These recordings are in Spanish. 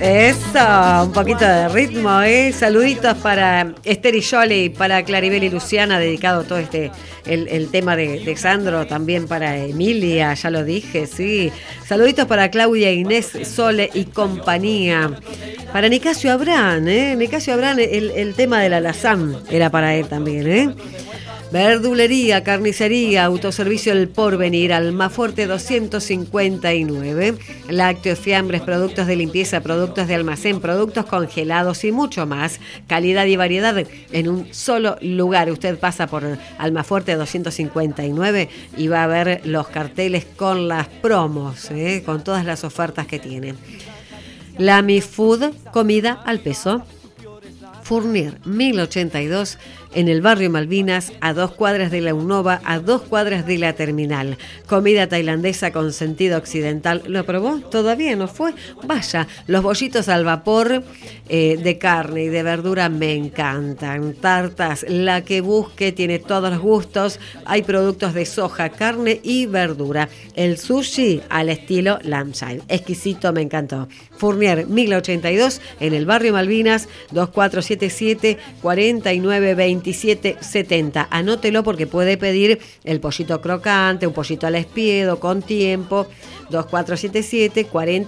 Eso, un poquito de ritmo, ¿eh? Saluditos para Esther y Yoli, para Claribel y Luciana, dedicado todo el tema de Sandro, también para Emilia, ya lo dije, sí. Saluditos para Claudia, Inés, Sole y compañía. Para Nicasio Abrán, Nicasio Abrán, el tema del alazán era para él también, ¿eh? Verdulería, carnicería, autoservicio El Porvenir, Almafuerte 259, lácteos, fiambres, productos de limpieza, productos de almacén, productos congelados y mucho más. Calidad y variedad en un solo lugar. Usted pasa por Almafuerte 259 y va a ver los carteles con las promos, con todas las ofertas que tiene. Lamy Food, comida al peso. Fournier 1082 en el barrio Malvinas, a 2 cuadras de la Unova, a 2 cuadras de la terminal. Comida tailandesa con sentido occidental. ¿Lo probó? ¿Todavía no fue? Vaya, los bollitos al vapor de carne y de verdura me encantan. Tartas, la que busque, tiene todos los gustos. Hay productos de soja, carne y verdura. El sushi al estilo Lampshire. Exquisito, me encantó. Fournier 1082 en el barrio Malvinas, 2477 492770. Anótelo porque puede pedir el pollito crocante, un pollito al espiedo con tiempo. 2477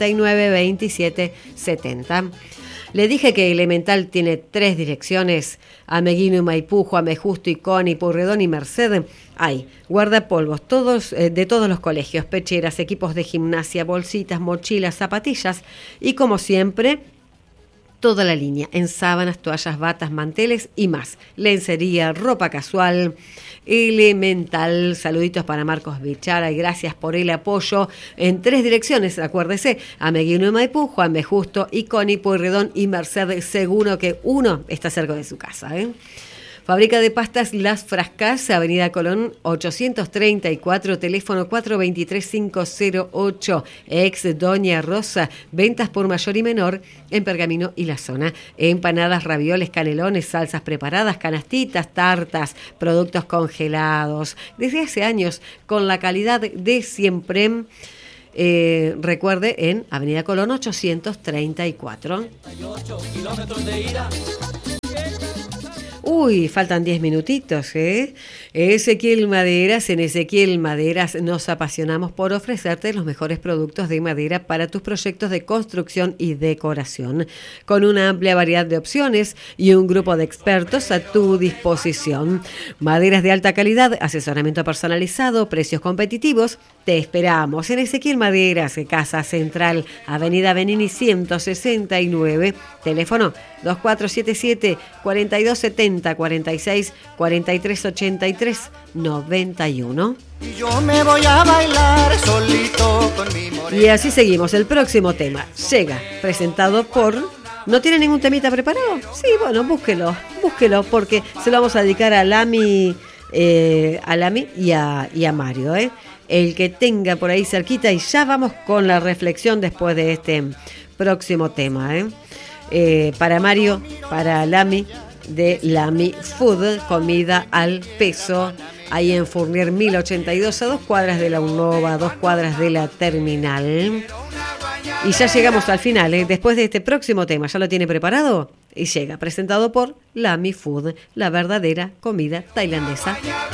492770. Le dije que Elemental tiene 3 direcciones: Ameguino y Maipú, Juan Justo y Coni, Purredón y Merced. Hay guardapolvos todos de todos los colegios, pecheras, equipos de gimnasia, bolsitas, mochilas, zapatillas y, como siempre, toda la línea en sábanas, toallas, batas, manteles y más. Lencería, ropa casual. Elemental. Saluditos para Marcos Bichara y gracias por el apoyo en 3 direcciones, acuérdese: Ameguino y Maipú, Juan B. Justo y Coni, Pueyrredón y Merced. Seguro que uno está cerca de su casa, ¿eh? Fábrica de pastas Las Frascas, Avenida Colón 834, teléfono 423-508, ex Doña Rosa. Ventas por mayor y menor en Pergamino y la zona. Empanadas, ravioles, canelones, salsas preparadas, canastitas, tartas, productos congelados. Desde hace años, con la calidad de siempre. Recuerde, en Avenida Colón 834. Uy, faltan 10 minutitos, ¿eh? Ezequiel Maderas. En Ezequiel Maderas nos apasionamos por ofrecerte los mejores productos de madera para tus proyectos de construcción y decoración, con una amplia variedad de opciones y un grupo de expertos a tu disposición. Maderas de alta calidad, asesoramiento personalizado, precios competitivos. Te esperamos en Ezequiel Maderas, Casa Central, Avenida Benini 169, teléfono 2477 4270 46 43 83 91. Y yo me voy a bailar solito con mi morena. Y así seguimos. El próximo tema llega presentado por... ¿No tiene ningún temita preparado? Sí, bueno, búsquelo porque se lo vamos a dedicar a Lamy y a Mario, ¿eh? El que tenga por ahí cerquita, y ya vamos con la reflexión después de este próximo tema, ¿eh? Para Mario, para Lamy, de Lamy Food, comida al peso, ahí en Fournier 1082, a 2 cuadras de la Unova, a 2 cuadras de la terminal. Y ya llegamos al final, ¿eh? Después de este próximo tema, ¿ya lo tiene preparado? Y llega presentado por Lamy Food, la verdadera comida tailandesa.